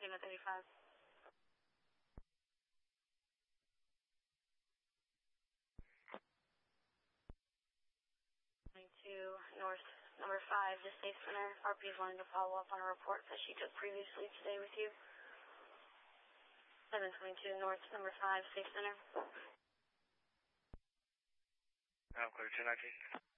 Lima 35. 22 North, number 5, the Safe Center. RP is wanting to follow up on a report that she took previously today with you. 722 North, number 5, Safe Center. Clear 219.